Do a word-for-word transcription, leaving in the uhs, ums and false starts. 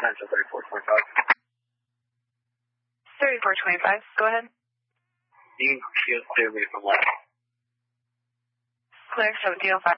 Potential thirty-four twenty-five. thirty-four twenty-five, go ahead. You can clear me from left. Clear, so D L five.